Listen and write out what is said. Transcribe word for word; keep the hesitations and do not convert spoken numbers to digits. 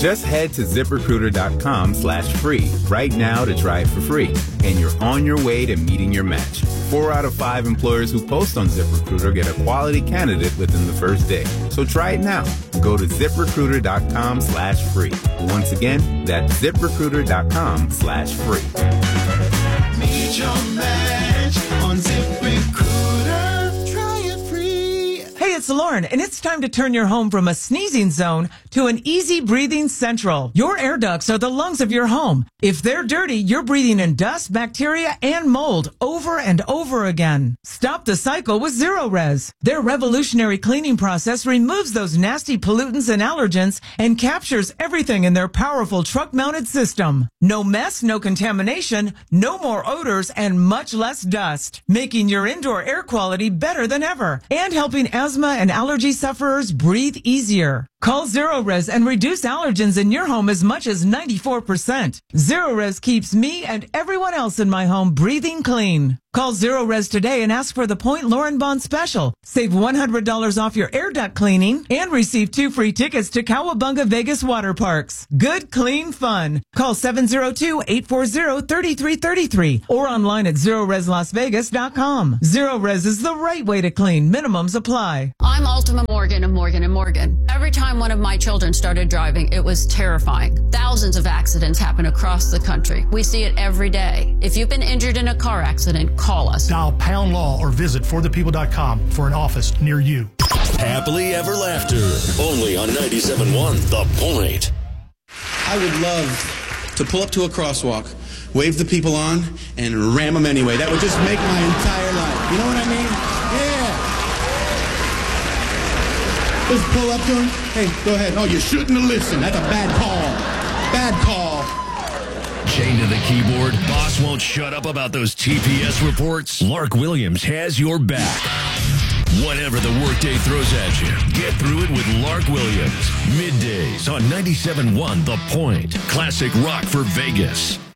Just head to ZipRecruiter.com slash free right now to try it for free. And you're on your way to meeting your match. Four out of five employers who post on ZipRecruiter get a quality candidate within the first day. So try it now. Go to ZipRecruiter.com slash free. Once again, that's ZipRecruiter.com slash free. Meet your match on ZipRecruiter. Try it free. Hey, it's Lauren, and it's time to turn your home from a sneezing zone to an easy breathing central. Your air ducts are the lungs of your home. If they're dirty, you're breathing in dust, bacteria, and mold over and over again. Stop the cycle with Zero-Res. Their revolutionary cleaning process removes those nasty pollutants and allergens and captures everything in their powerful truck-mounted system. No mess, no contamination, no more odors, and much less dust, making your indoor air quality better than ever and helping asthma and allergy sufferers breathe easier. Call Zero-Res and reduce allergens in your home as much as ninety-four percent. Zero-Res keeps me and everyone else in my home breathing clean. Call Zero-Res today and ask for the Point Lauren Bond special. Save one hundred dollars off your air duct cleaning and receive two free tickets to Cowabunga Vegas Water Parks. Good, clean fun. Call seven zero two, eight four zero, three three three three or online at zero res las vegas dot com. Zero-Res is the right way to clean. Minimums apply. I'm Ultima Morgan of Morgan and Morgan. Every time one of my children started driving, it was terrifying. Thousands of accidents happen across the country. We see it every day. If you've been injured in a car accident, call us. Dial pound law or visit for the people dot com for an office near you. Happily Ever Laughter. Only on ninety-seven point one The Point. I would love to pull up to a crosswalk, wave the people on, and ram them anyway. That would just make my entire life. You know what I mean? Yeah. Just pull up to him. Hey, go ahead. Oh, you shouldn't have listened. That's a bad call. Bad call. Chained to the keyboard, boss won't shut up about those T P S reports. Lark Williams has your back. Whatever the workday throws at you, get through it with Lark Williams. Middays on ninety-seven point one The Point. Classic rock for Vegas.